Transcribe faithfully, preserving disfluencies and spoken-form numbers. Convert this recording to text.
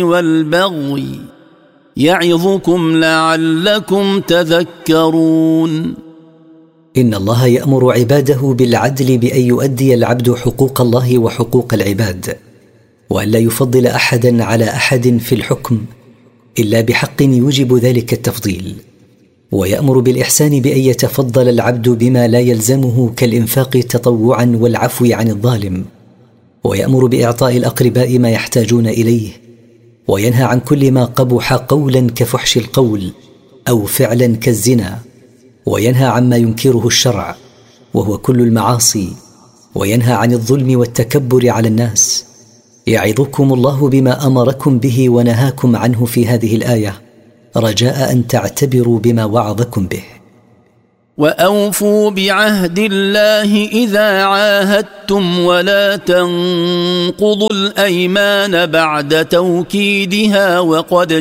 والبغي يعظكم لعلكم تذكرون. إن الله يأمر عباده بالعدل بأن يؤدي العبد حقوق الله وحقوق العباد، وأن لا يفضل أحدا على أحد في الحكم إلا بحق يوجب ذلك التفضيل، ويأمر بالإحسان بأن يتفضل العبد بما لا يلزمه كالإنفاق تطوعا والعفو عن الظالم، ويأمر بإعطاء الأقرباء ما يحتاجون إليه، وينهى عن كل ما قبح قولا كفحش القول أو فعلا كالزنا، وينهى عما ينكره الشرع وهو كل المعاصي، وينهى عن الظلم والتكبر على الناس. يعظكم الله بما أمركم به ونهاكم عنه في هذه الآية، رجاء أن تعتبروا بما وعظكم به. وأوفوا بعهد الله إذا عاهدتم ولا تنقضوا الأيمان بعد توكيدها وقد